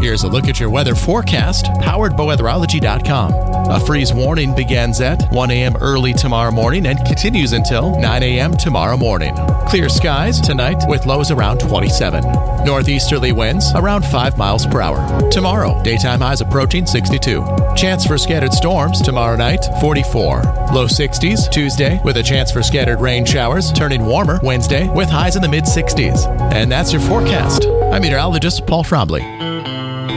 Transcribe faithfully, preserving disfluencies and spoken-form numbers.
Here's a look at your weather forecast, powered by weatherology dot com. A freeze warning begins at one a.m. early tomorrow morning and continues until nine a.m. tomorrow morning. Clear skies tonight with lows around twenty-seven. Northeasterly winds around five miles per hour. Tomorrow, daytime highs approaching sixty-two. Chance for scattered storms tomorrow night, forty-four. Low sixties Tuesday with a chance for scattered rain showers, turning warmer Wednesday with highs in the mid sixties. And that's your forecast. I'm meteorologist Paul Trombley.